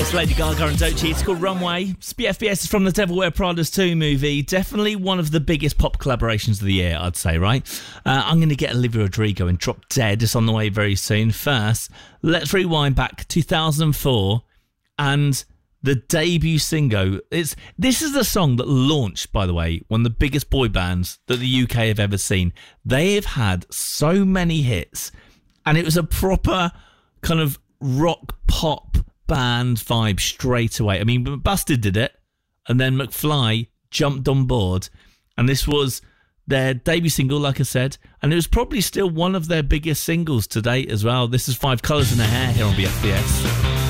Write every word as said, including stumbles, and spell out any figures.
It's Lady Gaga and Doechii. It's called Runway. F B S is from the Devil Wears Prada two movie. Definitely one of the biggest pop collaborations of the year, I'd say, right? Uh, I'm going to get Olivia Rodrigo and Drop Dead. It's on the way very soon. First, let's rewind back two thousand four and the debut single. It's This is the song that launched, by the way, one of the biggest boy bands that the U K have ever seen. They have had so many hits, and it was a proper kind of rock pop band vibe straight away. I mean, Busted did it, and then McFly jumped on board, and this was their debut single, like I said, and it was probably still one of their biggest singles to date as well. This is Five Colours in Her Hair here on B F B S.